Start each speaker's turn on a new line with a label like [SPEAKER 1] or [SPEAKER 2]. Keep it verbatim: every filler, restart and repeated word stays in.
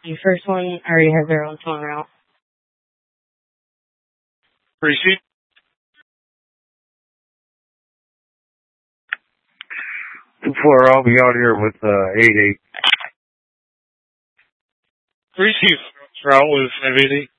[SPEAKER 1] The first one already has their own phone route.
[SPEAKER 2] Receive.
[SPEAKER 3] two four, I'll be out here with uh, eight eight.
[SPEAKER 2] Receive. Route with five eighty.